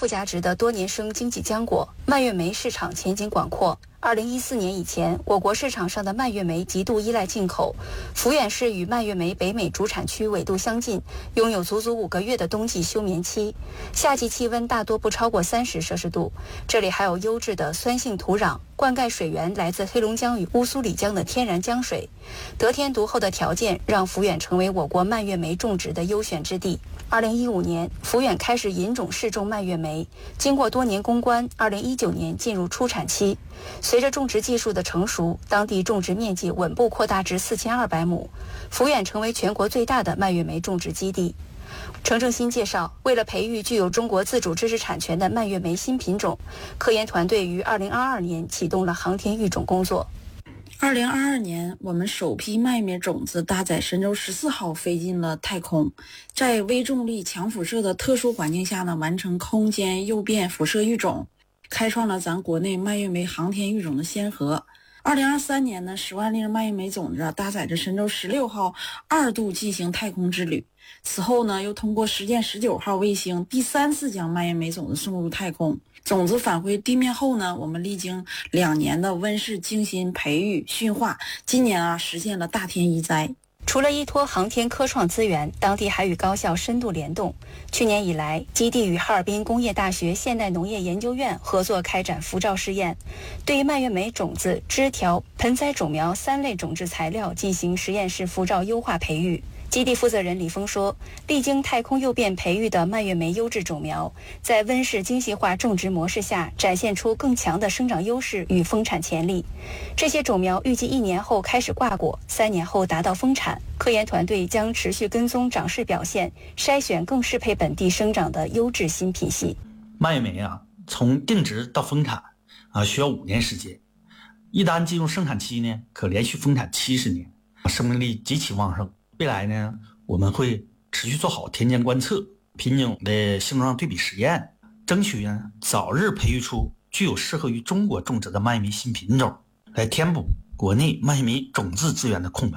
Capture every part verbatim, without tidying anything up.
附加值的多年生经济浆果，蔓越莓市场前景广阔。二零一四年以前，我国市场上的蔓越莓极度依赖进口。抚远市与蔓越莓北美主产区纬度相近，拥有足足五个月的冬季休眠期，夏季气温大多不超过三十摄氏度。这里还有优质的酸性土壤，灌溉水源来自黑龙江与乌苏里江的天然江水，得天独厚的条件让抚远成为我国蔓越莓种植的优选之地。二零一五年，抚远开始引种试种蔓越莓，经过多年攻关，二零一九年进入出产期。随着种植技术的成熟，当地种植面积稳步扩大至四千二百亩，抚远成为全国最大的蔓越莓种植基地。程正新介绍，为了培育具有中国自主知识产权的蔓越莓新品种，科研团队于二零二二年启动了航天育种工作。 二零二二年，我们首批蔓越莓种子搭载神舟十四号飞进了太空，在微重力、强辐射的特殊环境下呢，完成空间诱变辐射育种，开创了咱国内蔓越莓航天育种的先河。二零二三年呢，十万粒蔓越莓种子搭载着神舟十六号二度进行太空之旅。此后呢，又通过实践十九号卫星第三次将蔓越莓种子送入太空。种子返回地面后呢，我们历经两年的温室精心培育驯化，今年啊实现了大天一摘。 除了依托航天科创资源，当地还与高校深度联动。去年以来，基地与哈尔滨工业大学现代农业研究院合作开展辐照试验，对蔓越莓种子、枝条、盆栽种苗三类种植材料进行实验室辐照优化培育。基地负责人李峰说，历经太空诱变培育的蔓越莓优质种苗，在温室精细化种植模式下展现出更强的生长优势与丰产潜力。这些种苗预计一年后开始挂果，三年后达到丰产。科研团队将持续跟踪长势表现，筛选更适配本地生长的优质新品系。 蔓越莓啊，从定植到丰产啊，需要五年时间。一旦进入生产期呢，可连续丰产七十年，生命力极其旺盛。未来呢，我们会持续做好田间观测、品种的性状对比实验，争取呢早日培育出具有适合于中国种植的蔓越莓新品种，来填补国内蔓越莓种子资源的空白。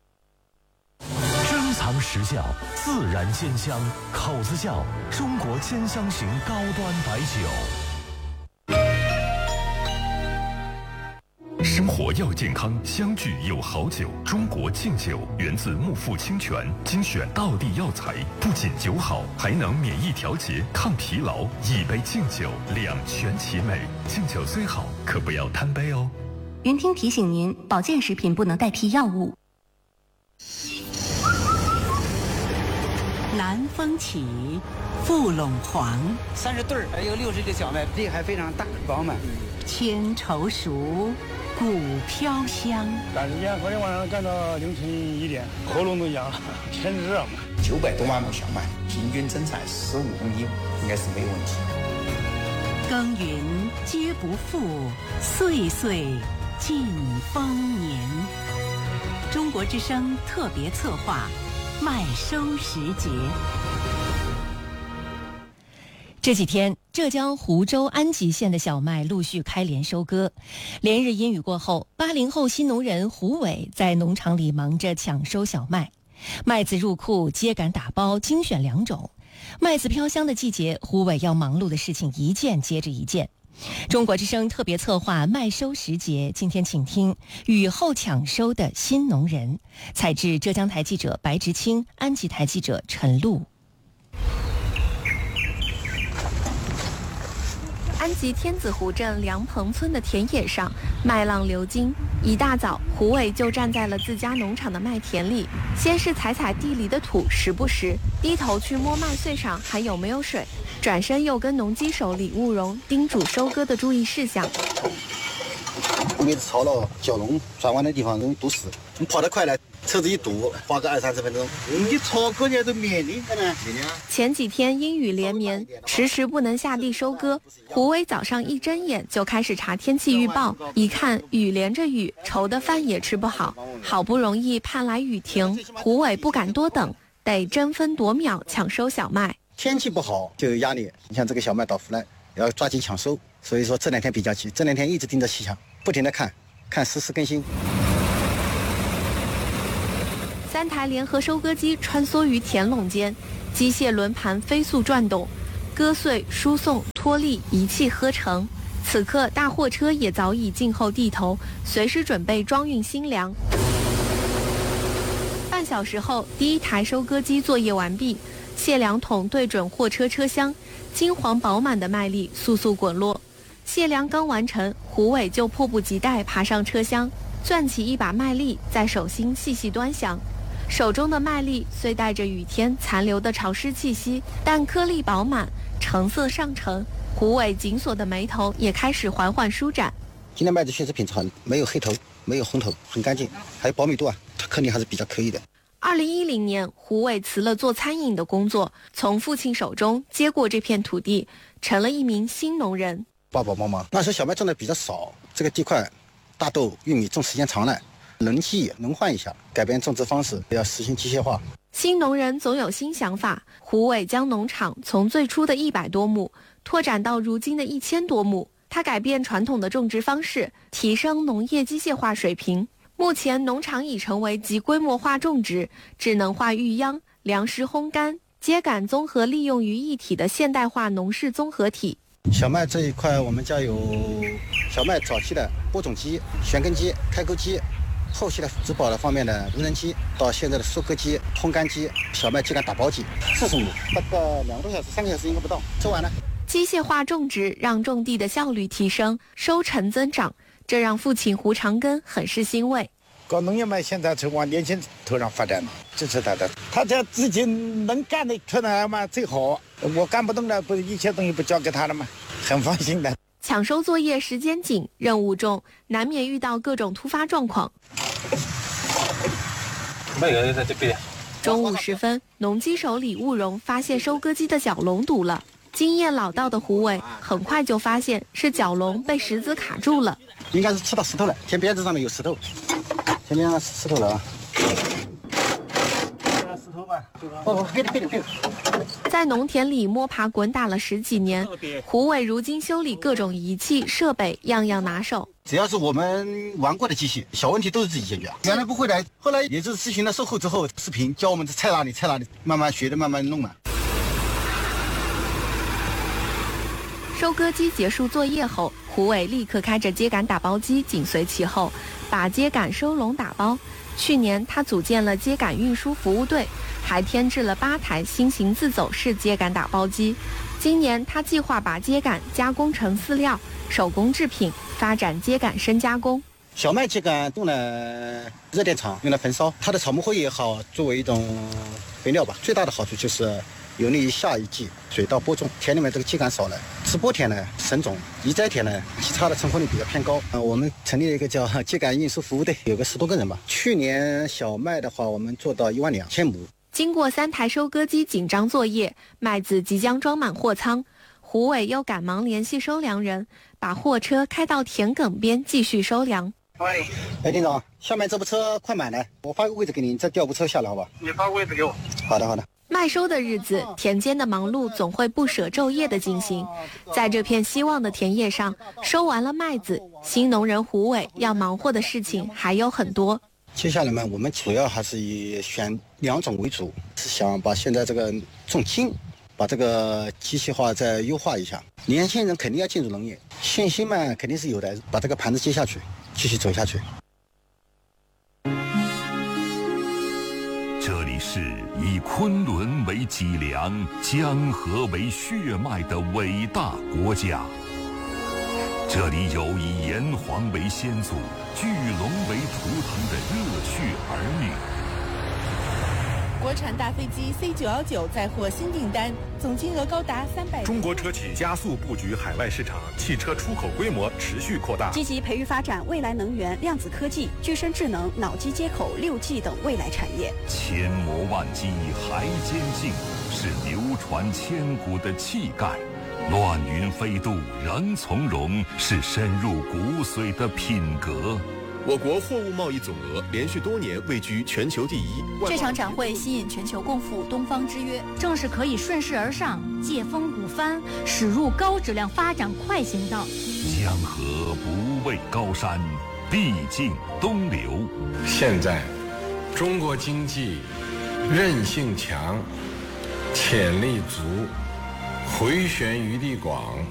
珍藏实效，自然鲜香，口子窖中国兼香型高端白酒。生活要健康，相聚有好酒。中国敬酒源自木富清泉，精选道地药材，不仅酒好，还能免疫调节、抗疲劳。一杯敬酒，两全其美。敬酒虽好，可不要贪杯哦。 云听提醒您，保健食品不能代替药物。 南风起，富陇黄， 三十对儿，还有六十个小麦，这还非常大饱满。 千愁熟，谷飘香。 赶时间，昨天晚上干到凌晨一点，喉咙都痒了，天热嘛。 九百多万亩小麦，平均增产十五公斤，应该是没有问题。 耕耘皆不负，岁岁尽丰年。中国之声特别策划，麦收时节。 这几天，浙江湖州安吉县的小麦陆续开镰收割。连日阴雨过后，八零后新农人胡伟在农场里忙着抢收小麦。麦子入库，秸秆打包，精选良种。麦子飘香的季节，胡伟要忙碌的事情一件接着一件。中国之声特别策划麦收时节，今天请听雨后抢收的新农人。采制浙江台记者白直清，安吉台记者陈露。 安吉天子湖镇梁棚村的田野上，麦浪流金。一大早，胡伟就站在了自家农场的麦田里，先是踩踩地里的土实不实，低头去摸麦穗上还有没有水，转身又跟农机手李务荣叮嘱收割的注意事项。 每次操了蛟龙转弯的地方容易堵死，你跑得快了，车子一堵，花个二三十分钟。你操过年都面临着呢。 前几天阴雨连绵，迟迟不能下地收割。胡伟早上一睁眼就开始查天气预报，一看雨连着雨，愁的饭也吃不好。好不容易盼来雨停，胡伟不敢多等，得争分夺秒抢收小麦。 天气不好就有压力，你像这个小麦倒伏了，要抓紧抢收。所以说这两天比较急，这两天一直盯着气象，不停地看，看实时更新。 三台联合收割机穿梭于田垄间，机械轮盘飞速转动， 割碎、输送、脱粒一气呵成。此刻，大货车也早已静候地头，随时准备装运新粮。半小时后，第一台收割机作业完毕，卸粮桶对准货车车厢，金黄饱满的麦粒簌簌滚落。卸粮刚完成，胡伟就迫不及待爬上车厢，攥起一把麦粒，在手心细细端详。手中的麦粒虽带着雨天残留的潮湿气息，但颗粒饱满，成色上乘。胡伟紧锁的眉头也开始缓缓舒展。 今天麦子确实品质好，没有黑头，没有红头，很干净，还有饱满度啊，它颗粒还是比较可以的。 二零一零年，胡伟辞了做餐饮的工作，从父亲手中接过这片土地，成了一名新农人。 爸爸妈妈那时候小麦种的比较少，这个地块大豆、玉米种时间长了，轮替轮换一下，改变种植方式，要实行机械化。 新农人总有新想法，胡伟将农场从最初的一百多亩拓展到如今的一千多亩。他改变传统的种植方式，提升农业机械化水平。目前农场已成为集规模化种植、智能化育秧、粮食烘干、秸秆综合利用于一体的现代化农事综合体。 小麦这一块，我们家有小麦早期的播种机、旋耕机、开沟机，后期的植保的方面的无人机，到现在的收割机、烘干机、小麦秸秆打包机，四十亩，大概两个多小时、三个小时应该不到，做完了。 机械化种植让种地的效率提升，收成增长，这让父亲胡长根很是欣慰。 搞农业嘛，现在是往年轻头上发展嘛，支持他的。他这自己能干的出来嘛最好，我干不动了，不一切东西不交给他了嘛，很放心的。 抢收作业时间紧，任务重，难免遇到各种突发状况。中午时分，农机手李务荣发现收割机的角笼堵了。经验老道的胡伟很快就发现是角笼被石子卡住了， 应该是吃到石头了，田边子上面有石头，前面石头了啊。石头吧，哦，对的对的对的。 在农田里摸爬滚打了十几年，胡伟如今修理各种仪器设备样样拿手。 只要是我们玩过的机器，小问题都是自己解决。原来不会的，后来也就是咨询了售后之后，视频教我们菜哪里菜哪里，慢慢学的，慢慢弄嘛。 收割机结束作业后，胡伟立刻开着秸秆打包机紧随其后，把秸秆收笼打包。去年他组建了秸秆运输服务队，还添置了八台新型自走式秸秆打包机。今年他计划把秸秆加工成饲料、手工制品，发展秸秆深加工。 小麦秸秆用了热电厂，用来焚烧，它的草木灰也好，作为一种肥料吧。最大的好处就是有利于下一季水稻播种，田里面这个秸秆少了，直播田呢省种，移栽田呢其他的成活率比较偏高。呃，我们成立了一个叫秸秆运输服务队，有个十多个人吧。去年小麦的话，我们做到一万两千亩。 经过三台收割机紧张作业，麦子即将装满货仓，胡伟又赶忙联系收粮人，把货车开到田埂边继续收粮。 喂，哎，店长，下面这部车快满了，我发个位置给你，你再调部车下来好吧？ 你发个位置给我。 好的，好的。 麦收的日子，田间的忙碌总会不舍昼夜的进行。在这片希望的田野上，收完了麦子，新农人胡伟要忙活的事情还有很多。 接下来嘛，我们主要还是以选两种为主，是想把现在这个种青，把这个机械化再优化一下。年轻人肯定要进入农业，信心嘛肯定是有的，把这个盘子接下去，继续走下去。 这里是以昆仑为脊梁、江河为血脉的伟大国家。这里有以炎黄为先祖、巨龙为图腾的热血儿女。 国产大飞机 C 九一九再获新订单，总金额高达三百。 中国车企加速布局海外市场，汽车出口规模持续扩大， 积极培育发展未来能源、量子科技、具身智能、脑机接口、六 G 等未来产业。 千磨万击还坚劲，是流传千古的气概。乱云飞渡仍从容，是深入骨髓的品格。 我国货物贸易总额连续多年位居全球第一。 这场展会吸引全球共赴东方之约，正是可以顺势而上，借风鼓帆，驶入高质量发展快行道。 江河不畏高山，必尽东流。 现在，中国经济韧性强，潜力足， 回旋余地广。